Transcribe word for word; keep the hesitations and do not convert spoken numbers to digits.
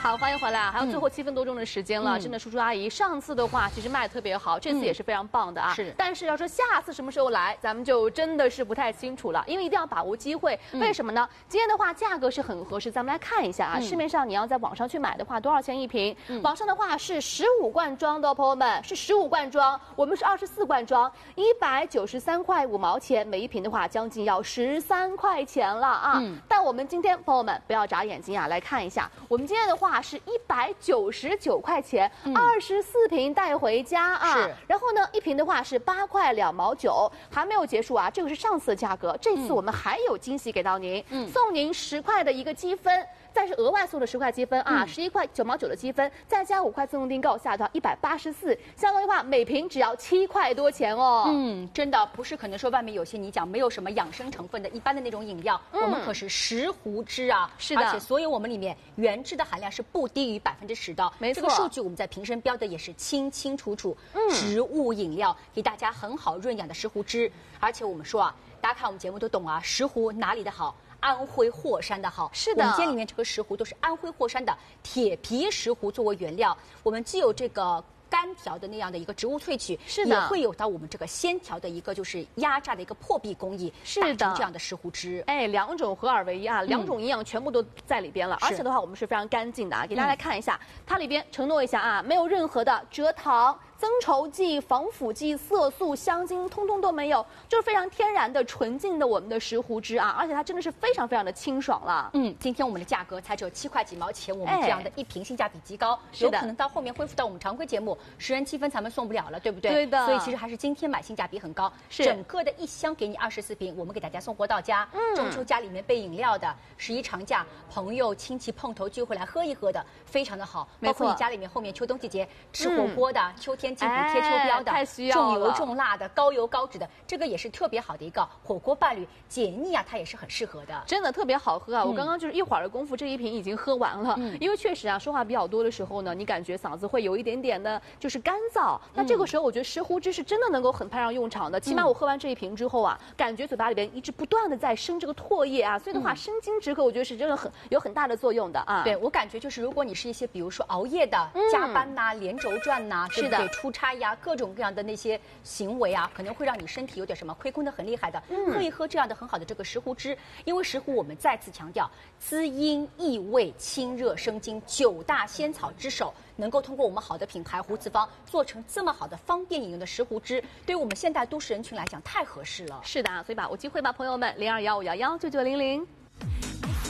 好，欢迎回来啊！还有最后七分多钟的时间了， 嗯、 真的，叔叔阿姨，上次的话其实卖的特别好，这次也是非常棒的啊。 是， 但是要说下次什么时候来，咱们就真的是不太清楚了，因为一定要把握机会。嗯、为什么呢？今天的话价格是很合适，咱们来看一下啊，嗯、市面上你要在网上去买的话，多少钱一瓶？嗯、网上的话是十五罐装的，朋友们是十五罐装，我们是二十四罐装，一百九十三块五毛钱每一瓶的话，将近要十三块钱了啊。嗯、但我们今天朋友们不要眨眼睛啊，来看一下，我们今天的话是一百九十九块钱，二十四瓶带回家啊。是。然后呢，一瓶的话是八块两毛九，还没有结束啊，这个是上次的价格，这次我们还有惊喜给到您，嗯、送您十块的一个积分。再是额外送的十块积分啊，十一、嗯、块九毛九的积分，再加五块自动订购，下到一百八十四，相当于话每瓶只要七块多钱哦。 嗯，真的不是可能说外面有些你讲没有什么养生成分的一般的那种饮料，嗯、我们可是石斛汁啊， 是的， 而且所有我们里面原汁的含量是不低于百分之十的， 没错， 这个数据我们在瓶身标的也是清清楚楚，嗯、植物饮料给大家很好润养的石斛汁，而且我们说啊，大家看我们节目都懂啊，石斛哪里的好？安徽霍山的好， 是的， 我们今天里面这个石斛都是安徽霍山的铁皮石斛作为原料，我们既有这个干调的那样的一个植物萃取， 是的， 也会有到我们这个鲜调的一个就是压榨的一个破壁工艺， 是的， 打成这样的石斛汁， 哎，两种合二为一啊，两种营养全部都在里边了，嗯、而且的话我们是非常干净的啊，给大家来看一下，嗯、它里边承诺一下啊，没有任何的蔗糖、增稠剂、防腐剂、色素、香精，通通都没有，就是非常天然的、纯净的我们的石斛汁啊！而且它真的是非常非常的清爽了。 嗯，今天我们的价格才只有七块几毛钱，我们这样的一瓶性价比极高，哎、有可能到后面恢复到我们常规节目，十元积分咱们送不了了，对不对？ 对的。 所以其实还是今天买性价比很高， 是整个的一箱给你二十四瓶，我们给大家送货到家。嗯，中秋家里面备饮料的，十一长假朋友亲戚碰头聚会来喝一喝的，非常的好。包括你家里面后面秋冬季节吃火锅的，嗯、秋天进补贴秋。 哎、太需要重油重辣的、高油高脂的，这个也是特别好的一个火锅伴侣，解腻啊，它也是很适合的。 真的特别好喝啊！嗯、我刚刚就是一会儿的功夫，这一瓶已经喝完了。嗯、因为确实啊，说话比较多的时候呢，你感觉嗓子会有一点点的，就是干燥。嗯、那这个时候，我觉得石斛汁是真的能够很派上用场的。起码我喝完这一瓶之后啊，嗯、感觉嘴巴里边一直不断的在生这个唾液啊，所以的话，生津止渴，我觉得是真的很有很大的作用的啊。 对我感觉就是，如果你是一些比如说熬夜的、嗯、加班呐、啊、连轴转呐、啊，对不对？出差呀，各种各样的那些行为啊，可能会让你身体有点什么亏空的很厉害的。嗯、喝一喝这样的很好的这个石斛汁，因为石斛我们再次强调，滋阴益胃、清热生津，九大仙草之首，能够通过我们好的品牌斛瓷坊做成这么好的方便饮用的石斛汁，对于我们现代都市人群来讲太合适了。 是的，所以把握机会吧，朋友们，零二幺五幺幺九九零零。